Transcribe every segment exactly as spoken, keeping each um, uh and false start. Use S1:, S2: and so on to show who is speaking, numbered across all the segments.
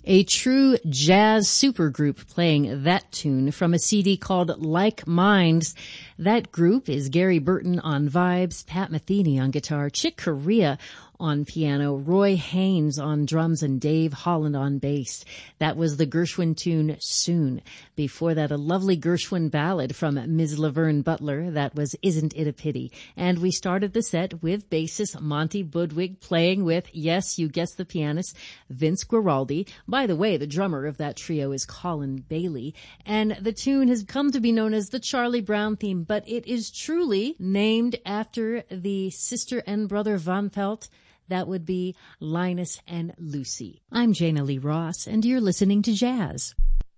S1: A true jazz supergroup playing that tune from a C D called Like Minds. That group is Gary Burton on vibes, Pat Metheny on guitar, Chick Corea on piano, Roy Haynes on drums, and Dave Holland on bass. That was the Gershwin tune Soon. Before that, a lovely Gershwin ballad from Miz Laverne Butler. That was Isn't It a Pity? And we started the set with bassist Monty Budwig playing with, yes, you guessed the pianist, Vince Guaraldi. By the way, the drummer of that trio is Colin Bailey. And the tune has come to be known as the Charlie Brown theme, but it is truly named after the sister and brother Van Pelt. That would be Linus and Lucy. I'm Jana Lee Ross, and you're listening to Jazz.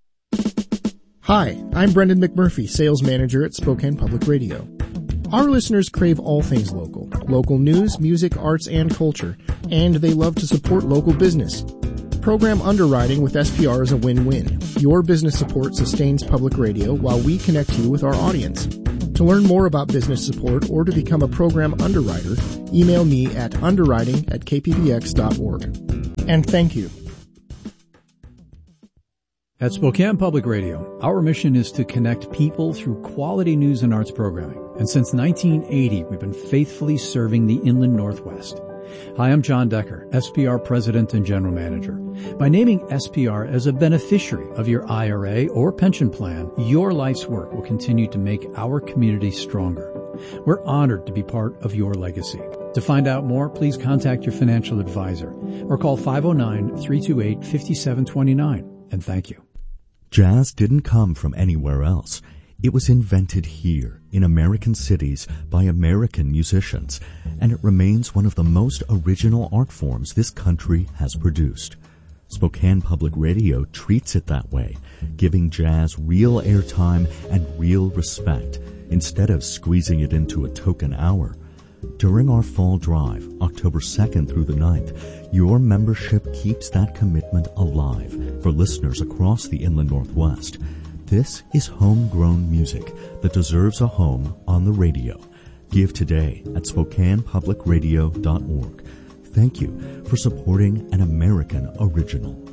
S2: Hi, I'm Brendan McMurphy, sales manager at Spokane Public Radio. Our listeners crave all things local, local news, music, arts, and culture, and they love to support local business. Program underwriting with S P R is a win-win. Your business support sustains public radio while we connect you with our audience. To learn more about business support or to become a program underwriter, email me at underwriting at k p b x dot org. And thank you.
S3: At Spokane Public Radio, our mission is to connect people through quality news and arts programming. And since nineteen eighty, we've been faithfully serving the Inland Northwest. Hi, I'm John Decker, S P R President and General Manager. By naming S P R as a beneficiary of your I R A or pension plan, your life's work will continue to make our community stronger. We're honored to be part of your legacy. To find out more, please contact your financial advisor or call five oh nine, three two eight, five seven two nine. And thank you.
S4: Jazz didn't come from anywhere else. It was invented here in American cities by American musicians, and it remains one of the most original art forms this country has produced. Spokane Public Radio treats it that way, giving jazz real airtime and real respect instead of squeezing it into a token hour. During our fall drive, October second through the ninth, your membership keeps that commitment alive for listeners across the Inland Northwest. This is homegrown music that deserves a home on the radio. Give today at spokane public radio dot org. Thank you for supporting an American original.